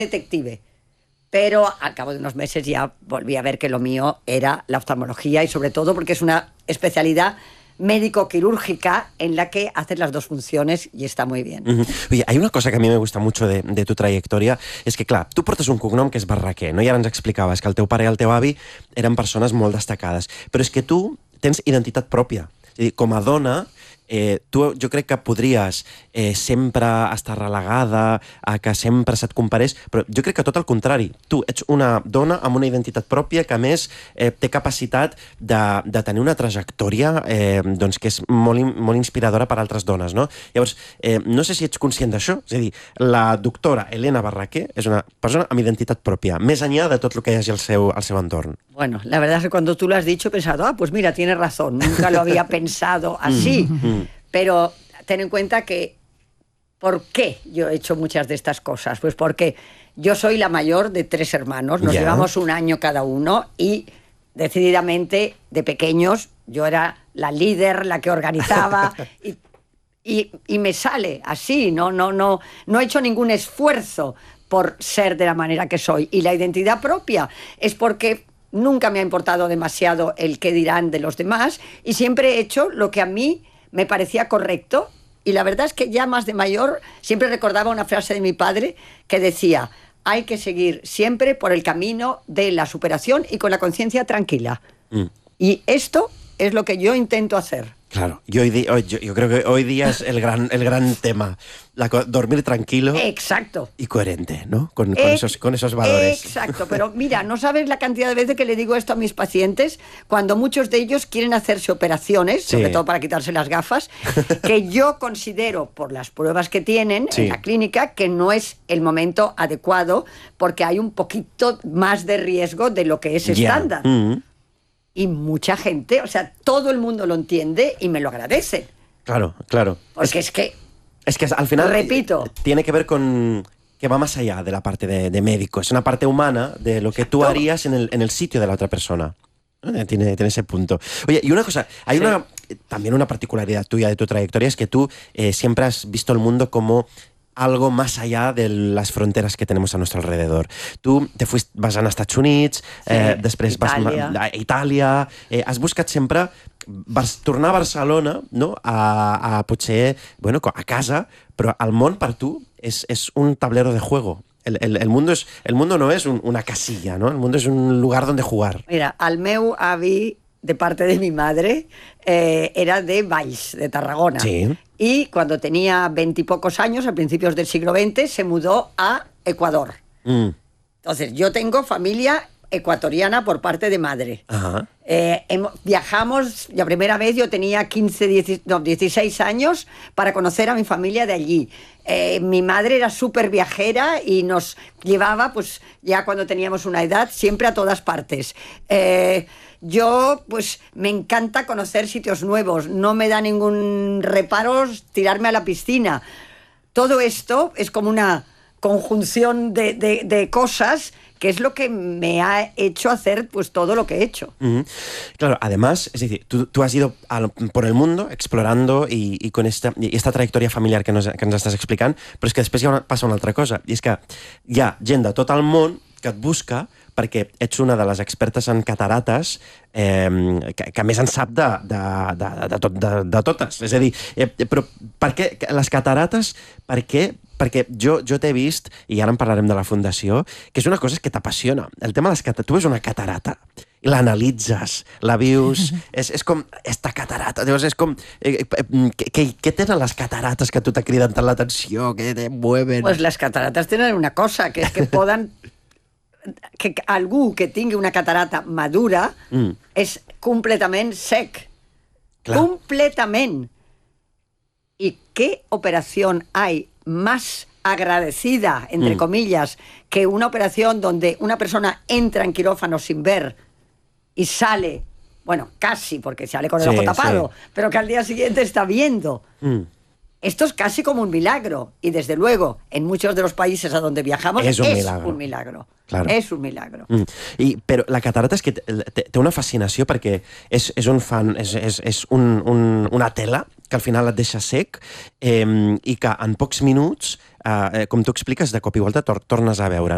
detective. Pero al cabo de unos meses ya volví a ver que lo mío era la oftalmología y sobre todo porque es una especialidad médico-quirúrgica en la que haces las dos funciones y está muy bien. Oye, hay una cosa que a mí me gusta mucho de tu trajectòria, és que, clar, tu portes un cognom que és Barraquer, no? I ara ens explicaves que el teu pare i el teu avi eren persones molt destacades, però és que tu tens identitat pròpia. És a dir, com a dona, tu jo crec que podries sempre estar relegada a que sempre se't comparés, però jo crec que tot el contrari. Tu ets una dona amb una identitat pròpia que, a més, té capacitat de tenir una trajectòria doncs, que és molt inspiradora per a altres dones, no? Llavors, no sé si ets conscient d'això. És a dir, la doctora Elena Barraquer és una persona amb identitat pròpia, més enllà de tot el que hi hagi al seu entorn. Bueno, la verdad es que cuando tú lo has dicho he pensado, pues mira, tienes razón, nunca lo había pensado así. Pero ten en cuenta que ¿por qué yo he hecho muchas de estas cosas? Pues porque yo soy la mayor de 3 hermanos, nos llevamos un año cada uno y decididamente de pequeños yo era la líder, la que organizaba y me sale así, no he hecho ningún esfuerzo por ser de la manera que soy. Y la identidad propia es porque nunca me ha importado demasiado el qué dirán de los demás y siempre he hecho lo que a mí me parecía correcto. Y la verdad es que ya más de mayor siempre recordaba una frase de mi padre que decía: hay que seguir siempre por el camino de la superación y con la conciencia tranquila. Y esto es lo que yo intento hacer. Claro, yo creo que hoy día es el gran tema. Dormir tranquilo. Exacto. Y coherente, ¿no? Con esos valores. Exacto, pero mira, no sabes la cantidad de veces que le digo esto a mis pacientes cuando muchos de ellos quieren hacerse operaciones, sobre todo para quitarse las gafas, que yo considero, por las pruebas que tienen en la clínica, que no es el momento adecuado porque hay un poquito más de riesgo de lo que es estándar. Y mucha gente, o sea, todo el mundo lo entiende y me lo agradece. Claro, claro. Porque es que al final, repito, tiene que ver con que va más allá de la parte de médico. Es una parte humana de lo que tú harías en el sitio de la otra persona. Tiene ese punto. Oye, y una cosa, hay también una particularidad tuya de tu trayectoria, es que tú siempre has visto el mundo como algo más allá de las fronteras que tenemos a nuestro alrededor. Tú vas anar als Estats Units, després vas a Itàlia, has buscat sempre tornar a Barcelona, no? Potser, bueno, a casa, però el món per tu és un tablero de juego. El mundo no es una casilla, ¿no? El mundo es un lugar donde jugar. Mira, al meu avi, de parte de mi madre, era de Valls, de Tarragona. Sí. Y cuando tenía 20 y pocos años, a principios del siglo XX, se mudó a Ecuador. Entonces, yo tengo familia ecuatoriana por parte de madre. Viajamos, la primera vez yo tenía 16 años para conocer a mi familia de allí. Mi madre era súper viajera y nos llevaba, pues ya cuando teníamos una edad, siempre a todas partes. Yo, pues, me encanta conocer sitios nuevos. No me da ningún reparo tirarme a la piscina. Todo esto es como una conjunción de cosas que es lo que me ha hecho hacer pues todo lo que he hecho. Claro, además, es decir, tú has ido por el mundo explorando y con esta trajectòria familiar que nos estàs explicant, però és que després passa una altra cosa, i és que hi ha gent de tot el món que et busca perquè ets una de les expertes en catarates que més en sap de totes. És a dir, però per què les catarates? Perquè jo t'he vist, i ara en parlarem de la fundació, que és una cosa que t'apassiona. El tema de les catarates. Tu ves una catarata i l'analitzes, la vius, és com esta catarata. És com... Què tenen les catarates que a tu t'ha cridat tant l'atenció, que te mueven? Pues les catarates tenen una cosa, que és que poden... que algú que tingui una catarata madura és completament sec. Completament. ¿Y qué operación hay más agradecida, entre comillas, que una operación donde una persona entra en quirófano sin ver y sale, bueno, casi, porque sale con el ojo tapado, pero que al día siguiente está viendo? Esto es casi como un milagro. Y desde luego, en muchos de los países a donde viajamos es un milagro. Claro. És un milagro. Però la catarata és que té una fascinació perquè és una tela que al final et deixa sec i que en pocs minuts, com tu expliques, de cop i volta tornes a veure.